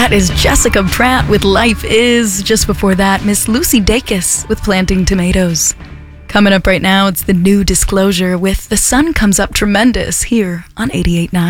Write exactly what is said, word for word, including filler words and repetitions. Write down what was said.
That is Jessica Pratt with Life Is. Just before that, Miss Lucy Dacus with Planting Tomatoes. Coming up right now, it's the new Disclosure with The Sun Comes Up Tremendous here on eighty-eight point nine.